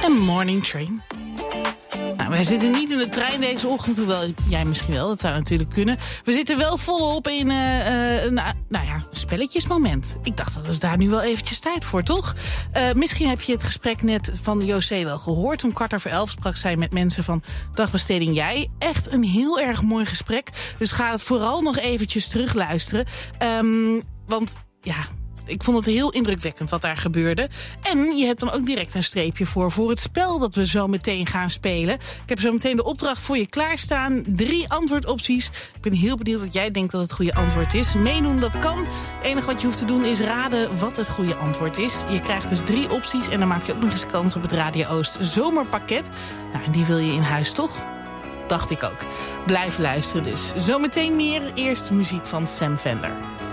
Een morning train. Nou, wij zitten niet in de trein deze ochtend, hoewel jij misschien wel, dat zou natuurlijk kunnen. We zitten wel volop in een spelletjesmoment. Ik dacht, dat is daar nu wel eventjes tijd voor, toch? Misschien heb je het gesprek net van José wel gehoord. Om 11:15 sprak zij met mensen van Dagbesteding Jij. Echt een heel erg mooi gesprek. Dus ga het vooral nog eventjes terugluisteren. Want ja, ik vond het heel indrukwekkend wat daar gebeurde. En je hebt dan ook direct een streepje voor het spel dat we zo meteen gaan spelen. Ik heb zo meteen de opdracht voor je klaarstaan. 3 antwoordopties. Ik ben heel benieuwd wat jij denkt dat het goede antwoord is. Meedoen, dat kan. Het enige wat je hoeft te doen is raden wat het goede antwoord is. Je krijgt dus 3 opties en dan maak je ook nog eens kans op het Radio Oost zomerpakket. Nou, en die wil je in huis, toch? Dacht ik ook. Blijf luisteren dus. Zometeen meer. Eerst muziek van Sam Fender.